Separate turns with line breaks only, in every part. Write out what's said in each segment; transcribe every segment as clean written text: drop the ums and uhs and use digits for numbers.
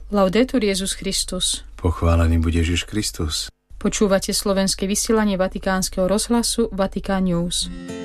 Laudetur Jesus Christus.
Pochválený bude Ježiš Kristus.
Počúvate slovenské vysielanie Vatikánskeho rozhlasu Vatikán News.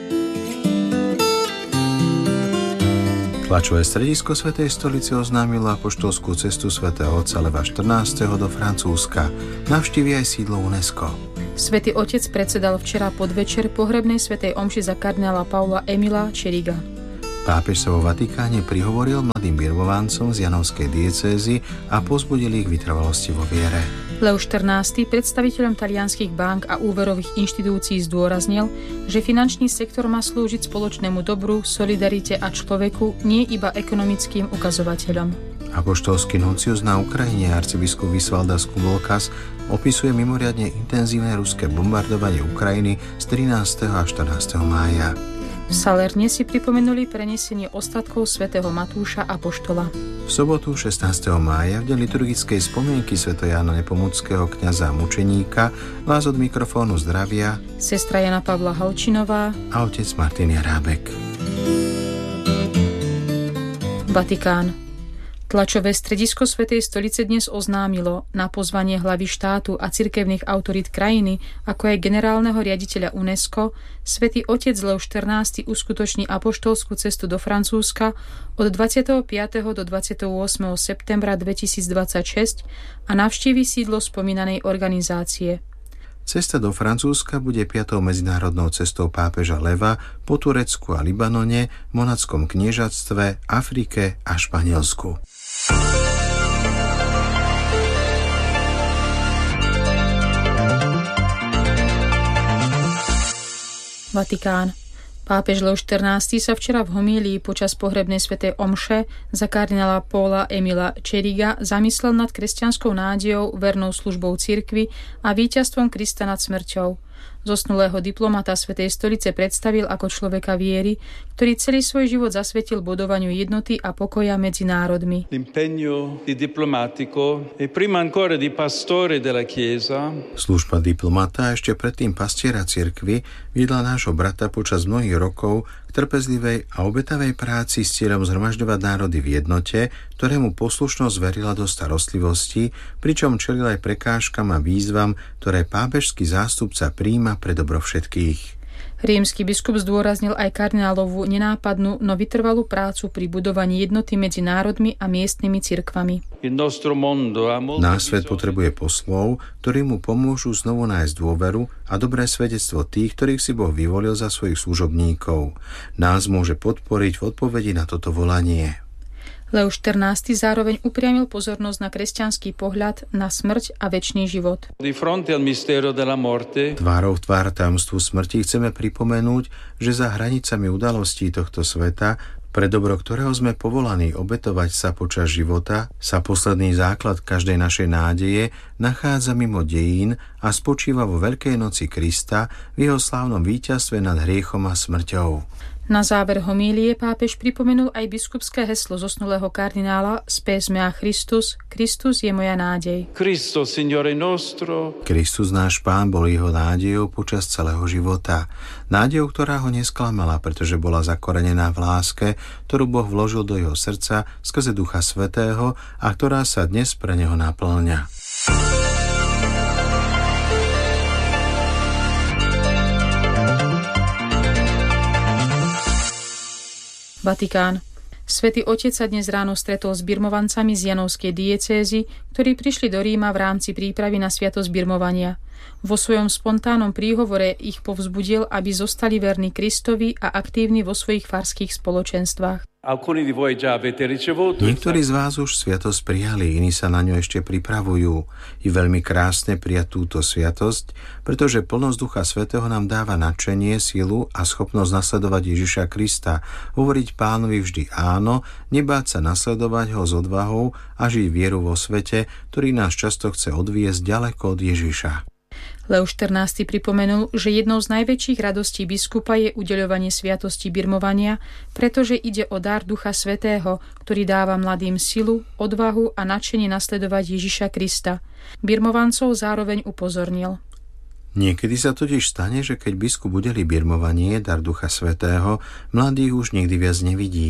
Tlačové stredisko Svätej stolice oznámilo apoštolskú cestu svätého otca Leva 14. do Francúzska. Navštívi aj sídlo UNESCO.
Svätý Otec predsedal včera podvečer pohrebnej svätej omši za kardinála Paula Emila Chériga.
Pápež sa vo Vatikáne prihovoril mladým birmovancom z janovskej diecézy a povzbudil ich vytrvalosti vo viere.
Leo XIV. Predstaviteľom talianskych bank a úverových inštitúcií zdôraznil, že finančný sektor má slúžiť spoločnému dobru, solidarite a človeku, nie iba ekonomickým ukazovateľom.
Apoštolský nuncius na Ukrajine arcibiskup Visvaldas Kubolkas opisuje mimoriadne intenzívne ruské bombardovanie Ukrajiny z 13. a 14. mája.
V Salerne si pripomenuli prenesenie ostatkov svätého Matúša apoštola.
V sobotu 16. mája, v deň liturgickej spomienky svätého Jána Nepomuckého, kňaza a mučeníka, vás od mikrofónu zdravia
sestra Jana Pavla Halčinová
a otec Martin Jarábek.
Vatikán. Tlačové stredisko Svätej stolice dnes oznámilo na pozvanie hlavy štátu a cirkevných autorít krajiny, ako aj generálneho riaditeľa UNESCO, Svätý Otec Leo XIV. Uskutoční apoštolskú cestu do Francúzska od 25. do 28. septembra 2026 a navštívi sídlo spomínanej organizácie.
Cesta do Francúzska bude 5. medzinárodnou cestou pápeža Leva po Turecku a Libanone, monackom kniežatstve, Afrike a Španielsku.
Vatikán. Pápež Leo XIV. Sa včera v homílii počas pohrebnej svätej omše za kardinála Paula Emila Chériga zamyslel nad kresťanskou nádejou, vernou službou cirkvi a víťazstvom Krista nad smrťou. Zosnulého diplomata Svätej stolice predstavil ako človeka viery, ktorý celý svoj život zasvetil budovaniu jednoty a pokoja medzi národmi.
Služba diplomata a ešte predtým pastiera cirkvi viedla nášho brata počas mnohých rokov k trpezlivej a obetavej práci s cieľom zhromažďovať národy v jednote, ktorému poslušnosť verila do starostlivosti, pričom čelil aj prekážkam a výzvam, ktoré pápežský zástupca prijíma pre dobro všetkých.
Rímsky biskup zdôraznil aj kardinálovú nenápadnú, no vytrvalú prácu pri budovaní jednoty medzi národmi a miestnymi cirkvami.
Náš svet potrebuje poslov, ktorí mu pomôžu znovu nájsť dôveru a dobré svedectvo tých, ktorých si Boh vyvolil za svojich služobníkov. Nás môže podporiť v odpovedi na toto volanie.
Leo XIV. Zároveň upriamil pozornosť na kresťanský pohľad na smrť a večný život.
Tvárou v tvár tajomstvu smrti chceme pripomenúť, že za hranicami udalostí tohto sveta, pre dobro ktorého sme povolaní obetovať sa počas života, sa posledný základ každej našej nádeje nachádza mimo dejín a spočíva vo Veľkej noci Krista v jeho slávnom víťazstve nad hriechom a smrťou.
Na záver homílie pápež pripomenul aj biskupské heslo zosnulého kardinála Spes mea Christus, Kristus je moja nádej.
Kristus náš Pán bol jeho nádejou počas celého života. Nádejou, ktorá ho nesklamala, pretože bola zakorenená v láske, ktorú Boh vložil do jeho srdca skrze Ducha Svätého a ktorá sa dnes pre neho naplňa.
Vatikán. Svätý Otec sa dnes ráno stretol s birmovancami z janovskej diecézy, ktorí prišli do Ríma v rámci prípravy na sviatosť birmovania. Vo svojom spontánnom príhovore ich povzbudil, aby zostali verní Kristovi a aktívni vo svojich farských spoločenstvách.
Niektorí z vás už sviatosť prijali, iní sa na ňu ešte pripravujú. Je veľmi krásne prijať túto sviatosť, pretože plnosť Ducha Svätého nám dáva nadšenie, silu a schopnosť nasledovať Ježiša Krista, hovoriť Pánovi vždy áno, nebáť sa nasledovať ho s odvahou a žiť vieru vo svete, ktorý nás často chce odviesť ďaleko od Ježiša.
Leo XIV. Pripomenul, že jednou z najväčších radostí biskupa je udeľovanie sviatosti birmovania, pretože ide o dar Ducha Svätého, ktorý dáva mladým silu, odvahu a nadšenie nasledovať Ježiša Krista. Birmovancov zároveň upozornil.
Niekedy sa totiž stane, že keď biskup udeli birmovanie, dar Ducha Svätého, mladých už nikdy viac nevidí.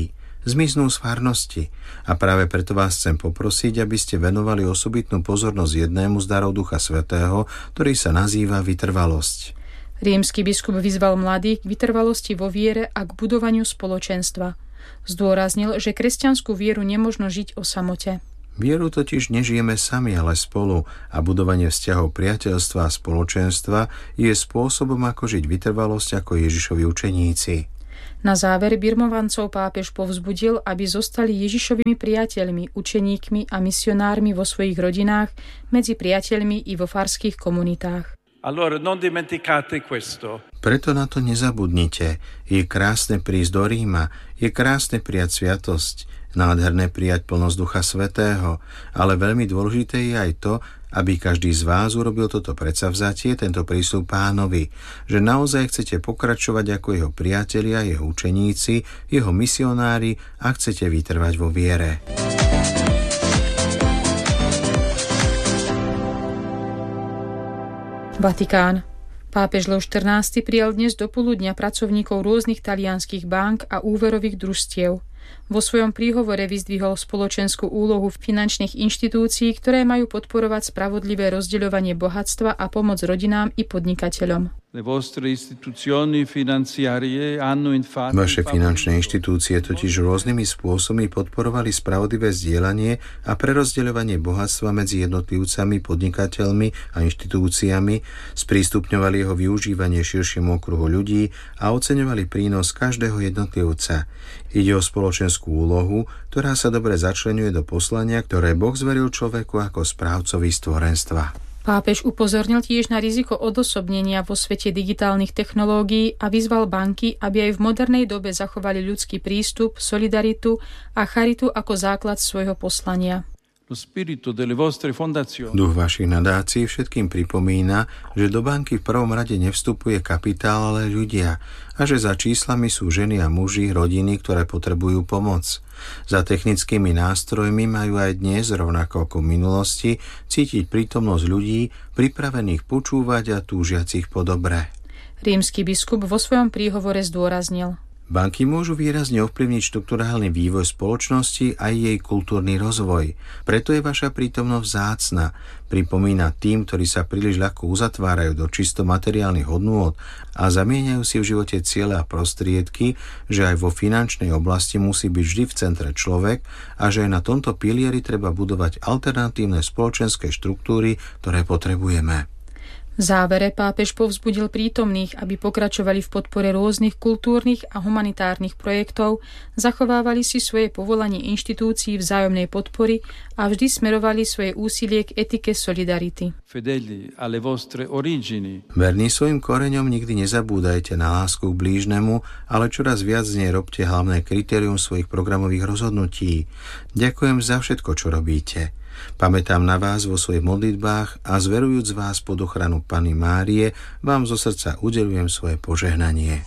zmiznú z farnosti. A práve preto vás chcem poprosiť, aby ste venovali osobitnú pozornosť jednému z darov Ducha Svätého, ktorý sa nazýva vytrvalosť.
Rímsky biskup vyzval mladých k vytrvalosti vo viere a k budovaniu spoločenstva. Zdôraznil, že kresťanskú vieru nemožno žiť o samote.
Vieru totiž nežijeme sami, ale spolu a budovanie vzťahov priateľstva a spoločenstva je spôsobom, ako žiť vytrvalosť ako Ježišovi učeníci.
Na záver birmovancov pápež povzbudil, aby zostali Ježišovými priateľmi, učeníkmi a misionármi vo svojich rodinách, medzi priateľmi i vo farských komunitách.
Allora non dimenticate questo.
Preto na to nezabudnite. Je krásne prísť do Ríma, je krásne prijať sviatosť, nádherné prijať plnosť Ducha Svätého, ale veľmi dôležité je aj to, aby každý z vás urobil toto predsavzatie, tento prísľub Pánovi, že naozaj chcete pokračovať ako jeho priatelia, jeho učeníci, jeho misionári a chcete vytrvať vo viere.
Vatikán. Pápež Leo XIV prijal dnes dopoludnia pracovníkov rôznych talianskych bank a úverových družstiev. Vo svojom príhovore vyzdvihol spoločenskú úlohu finančných inštitúcií, ktoré majú podporovať spravodlivé rozdeľovanie bohatstva a pomoc rodinám i podnikateľom.
Vaše finančné inštitúcie totiž rôznymi spôsobmi podporovali spravodlivé zdieľanie a prerozdeľovanie bohatstva medzi jednotlivcami, podnikateľmi a inštitúciami, sprístupňovali jeho využívanie širšiemu okruhu ľudí a oceňovali prínos každého jednotlivca. Ide o spoločenskú úlohu, ktorá sa dobre začleňuje do poslania, ktoré Boh zveril človeku ako správcovi stvorenstva.
Pápež upozornil tiež na riziko odosobnenia vo svete digitálnych technológií a vyzval banky, aby aj v modernej dobe zachovali ľudský prístup, solidaritu a charitu ako základ svojho poslania.
Duch vašich nadácií všetkým pripomína, že do banky v prvom rade nevstupuje kapitál, ale ľudia a že za číslami sú ženy a muži, rodiny, ktoré potrebujú pomoc. Za technickými nástrojmi majú aj dnes, rovnako ako v minulosti, cítiť prítomnosť ľudí, pripravených počúvať a túžiacich po dobre.
Rímsky biskup vo svojom príhovore zdôraznil:
Banky môžu výrazne ovplyvniť štrukturálny vývoj spoločnosti a jej kultúrny rozvoj. Preto je vaša prítomnosť vzácna. Pripomína tým, ktorí sa príliš ľahko uzatvárajú do čisto materiálnych hodnôt a zamieňajú si v živote ciele a prostriedky, že aj vo finančnej oblasti musí byť vždy v centre človek a že aj na tomto pilieri treba budovať alternatívne spoločenské štruktúry, ktoré potrebujeme.
V závere pápež povzbudil prítomných, aby pokračovali v podpore rôznych kultúrnych a humanitárnych projektov, zachovávali si svoje povolanie inštitúcií vzájomnej podpory a vždy smerovali svoje úsilie k etike solidarity.
Verní svojim koreňom nikdy nezabúdajte na lásku k blížnemu, ale čoraz viac z nej robte hlavné kritérium svojich programových rozhodnutí. Ďakujem za všetko, čo robíte. Pamätám na vás vo svojich modlitbách a zverujúc vás pod ochranu Panny Márie, vám zo srdca udeľujem svoje požehnanie.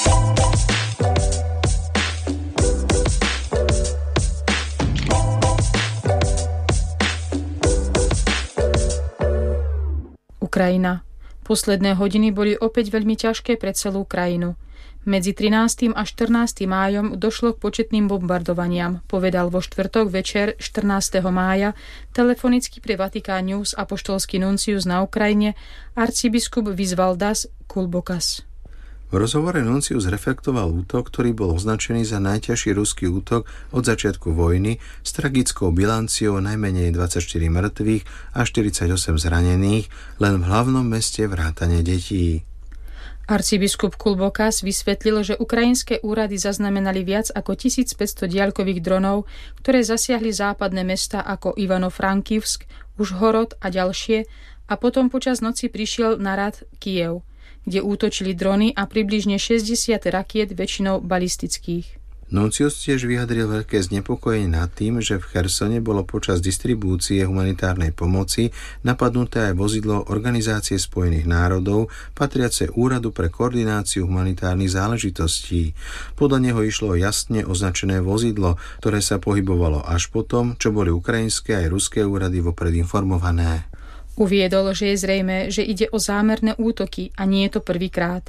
Ukrajina. Posledné hodiny boli opäť veľmi ťažké pre celú krajinu. Medzi 13. a 14. májom došlo k početným bombardovaniam, povedal vo štvrtok večer 14. mája telefonicky pre Vatikán News apoštolský nuncius na Ukrajine arcibiskup Visvaldas Kulbokas.
V rozhovore nuncius reflektoval útok, ktorý bol označený za najťažší ruský útok od začiatku vojny s tragickou bilanciou najmenej 24 mŕtvych a 48 zranených len v hlavnom meste vrátane detí.
Arcibiskup Kulbokas vysvetlil, že ukrajinské úrady zaznamenali viac ako 1500 diaľkových dronov, ktoré zasiahli západné mestá ako Ivano-Frankivsk, Užhorod a ďalšie, a potom počas noci prišiel na rad Kyjev, kde útočili drony a približne 60 rakiet, väčšinou balistických.
Nuncius tiež vyjadril veľké znepokojenie nad tým, že v Chersone bolo počas distribúcie humanitárnej pomoci napadnuté aj vozidlo Organizácie spojených národov patriace Úradu pre koordináciu humanitárnych záležitostí. Podľa neho išlo o jasne označené vozidlo, ktoré sa pohybovalo až potom, čo boli ukrajinské aj ruské úrady vopred informované.
Uviedol, že je zrejmé, že ide o zámerné útoky a nie je to prvýkrát.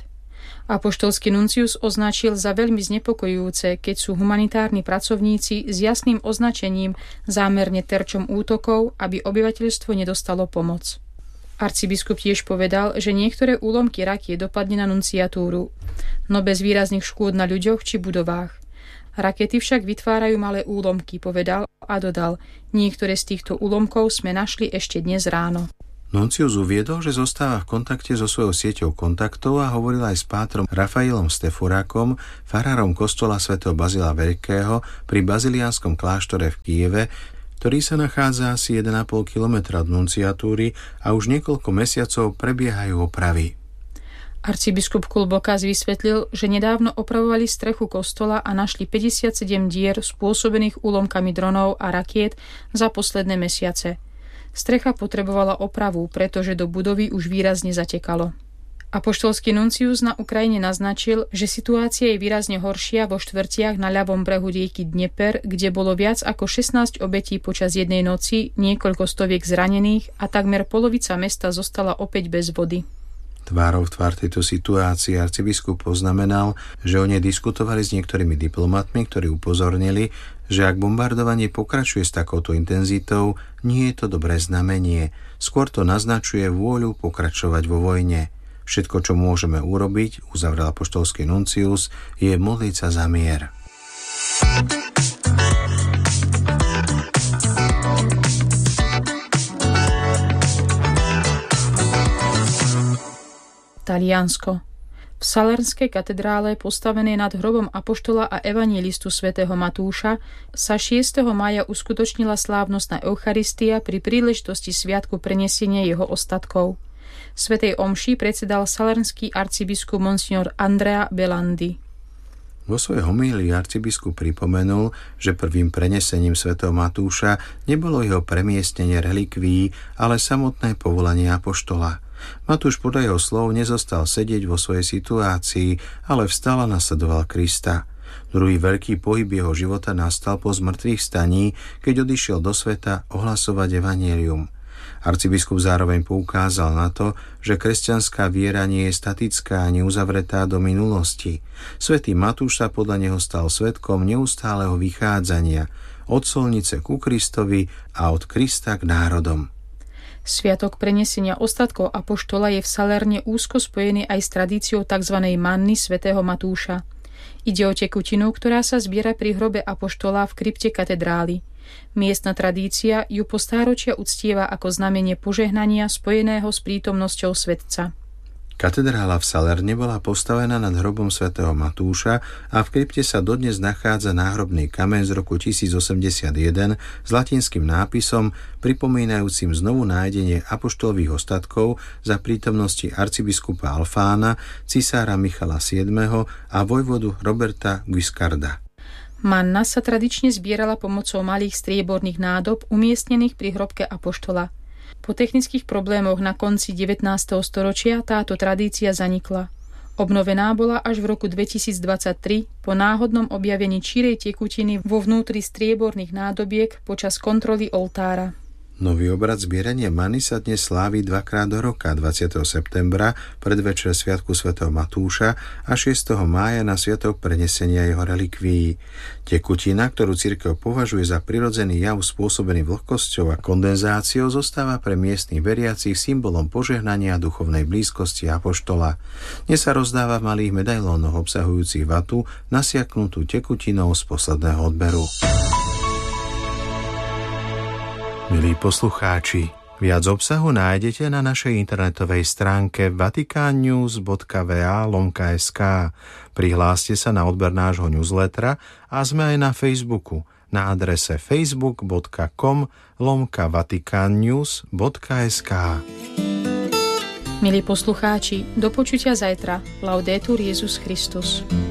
Apoštolský nuncius označil za veľmi znepokojujúce, keď sú humanitárni pracovníci s jasným označením zámerne terčom útokov, aby obyvateľstvo nedostalo pomoc. Arcibiskup tiež povedal, že niektoré úlomky rakiet dopadli na nunciatúru, no bez výrazných škôd na ľuďoch či budovách. Rakety však vytvárajú malé úlomky, povedal a dodal, niektoré z týchto úlomkov sme našli ešte dnes ráno.
Nuncius uviedol, že zostáva v kontakte so svojou sieťou kontaktov a hovoril aj s pátrom Rafaelom Stefurákom, farárom kostola svätého Bazila Veľkého pri baziliánskom kláštore v Kyjeve, ktorý sa nachádza asi 1,5 kilometra od nunciatúry a už niekoľko mesiacov prebiehajú opravy.
Arcibiskup Kulbokas vysvetlil, že nedávno opravovali strechu kostola a našli 57 dier spôsobených úlomkami dronov a rakiet za posledné mesiace. Strecha potrebovala opravu, pretože do budovy už výrazne zatekalo. Apoštolský nuncius na Ukrajine naznačil, že situácia je výrazne horšia vo štvrtiach na ľavom brehu rieky Dnieper, kde bolo viac ako 16 obetí počas jednej noci, niekoľko stoviek zranených a takmer polovica mesta zostala opäť bez vody.
Tvárou v tvár tejto situácii arcibiskup poznamenal, že o nej diskutovali s niektorými diplomatmi, ktorí upozornili, že ak bombardovanie pokračuje s takouto intenzitou, nie je to dobré znamenie. Skôr to naznačuje vôľu pokračovať vo vojne. Všetko, čo môžeme urobiť, uzavrel apoštolský nuncius, je modliť sa za mier.
Taliansko. V Salernskej katedrále, postavenej nad hrobom apoštola a evanjelistu svätého Matúša, sa 6. mája uskutočnila slávnostná Eucharistia pri príležitosti sviatku prenesenia jeho ostatkov. Svätej omši predsedal salernský arcibiskup monsignor Andrea Belandi.
Vo svojej homílii arcibiskup pripomenul, že prvým prenesením svätého Matúša nebolo jeho premiestnenie relikvií, ale samotné povolanie apoštola. Matúš podľa jeho slov nezostal sedieť vo svojej situácii, ale vstal a nasledoval Krista. Druhý veľký pohyb jeho života nastal po zmrtvých staní, keď odišiel do sveta ohlasovať evanjelium. Arcibiskup zároveň poukázal na to, že kresťanská viera nie je statická ani uzavretá do minulosti. Svätý Matúš sa podľa neho stal svedkom neustáleho vychádzania od solnice ku Kristovi a od Krista k národom.
Sviatok prenesenia ostatkov apoštola je v Salerne úzko spojený aj s tradíciou tzv. Manny svätého Matúša. Ide o tekutinu, ktorá sa zbiera pri hrobe apoštola v krypte katedrály. Miestna tradícia ju po stáročia uctieva ako znamenie požehnania spojeného s prítomnosťou svätca.
Katedrála v Salerne bola postavená nad hrobom svätého Matúša a v krypte sa dodnes nachádza náhrobný kameň z roku 1081 s latinským nápisom pripomínajúcim znovu nájdenie apoštolových ostatkov za prítomnosti arcibiskupa Alfána, cisára Michala VII a vojvodu Roberta Guiscarda.
Manna sa tradične zbierala pomocou malých strieborných nádob umiestnených pri hrobke apoštola. Po technických problémoch na konci 19. storočia táto tradícia zanikla. Obnovená bola až v roku 2023 po náhodnom objavení čírej tekutiny vo vnútri strieborných nádobiek počas kontroly oltára.
Nový obrad zbierania many sa dnes slávi dvakrát do roka, 20. septembra, predvečer sviatku svätého Matúša a 6. mája na sviatok prenesenia jeho relikvií. Tekutina, ktorú cirkev považuje za prirodzený jav spôsobený vlhkosťou a kondenzáciou, zostáva pre miestnych veriacich symbolom požehnania a duchovnej blízkosti apoštola. Dnes sa rozdáva v malých medailónoch obsahujúcich vatu nasiaknutú tekutinou z posledného odberu. Milí poslucháči, viac obsahu nájdete na našej internetovej stránke vatikannews.va/sk. Prihláste sa na odber nášho newslettera a sme aj na Facebooku na adrese facebook.com/vatikannews.sk.
Milí poslucháči, do počutia zajtra. Laudetur Jesus Christus.